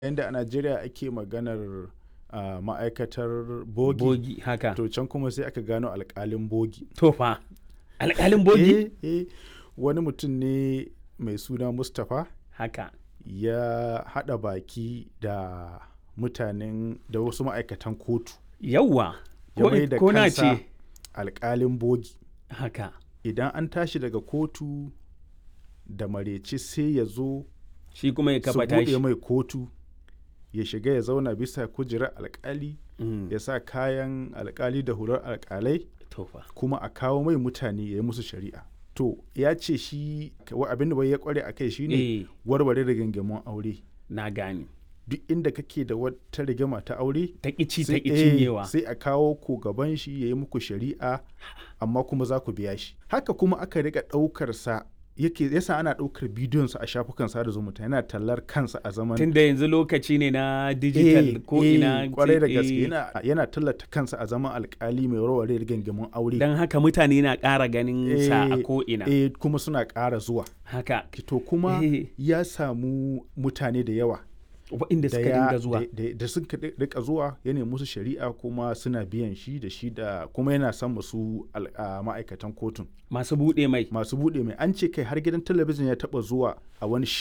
Yanda a Najeriya ake maganar ma'aikatar bogi, Bogi haka. to can kuma sai aka gano alƙalin bogi. To fa, alƙalin bogi? Wani mutum ne mai suna Mustapha Haka. ya haɗa baki da wasu ma'aikatan kotu. Yawwa, Ya mai da ko na kansa ce. alƙalin bogi. Haka. Idan an tashi daga kotu da mareci sai ya zo Shi kuma ya su kafa tashi. buɗe mai kotu, ya shiga ya zauna bisa kujerar alƙali, ya sa kayan alƙali da hular alƙalai, To fa. kuma a kawo mai mutane ya yi musu shari'a. To ya ce shi abin da bai ya kware a kai shine warware rigingimun aure. Na gane. Duk inda kake da wata rigima ta aure, Ta ƙici ta cinyewa. sai a kawo ku gaban shi ya yi muku shari'a, amma kuma za ku biya shi. Haka kuma aka riƙa ɗaukar sa, yasa ana ɗaukar bidiyonsa a shafukan sada zumunta, yana tallar kansa a zaman Tunda yanzu lokaci ne na digital ko ina. kwarai da gaske yana tallata kansa a zaman alkali mai warware rigingimun aure. Don haka mutane na ƙara ganin sa a ko ina. Kuma suna ƙara zuwa. Haka. To kuma ya samu mutane da yawa waɗanda suka dinga zuwa da suka rika zuwa, ya nemi musu shari'a kuma suna biyan shi da kuma yana son musu ma'aikatan kotun masu buɗe mai an ce kai har gidan talabijin ya taɓa zuwa a wani